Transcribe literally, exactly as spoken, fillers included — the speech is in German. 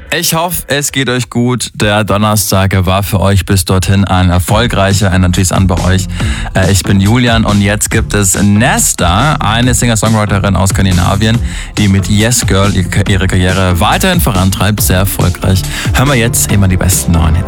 Ich hoffe, es geht euch gut. Der Donnerstag war für euch bis dorthin ein erfolgreicher Energy Sun bei euch. Äh, ich bin Julian und jetzt gibt es Nesta, eine Singer-Songwriterin aus Skandinavien, die mit Yes Girl ihre Karriere weiterhin vorantreibt, sehr erfolgreich. Hören wir jetzt immer die besten neuen Hits.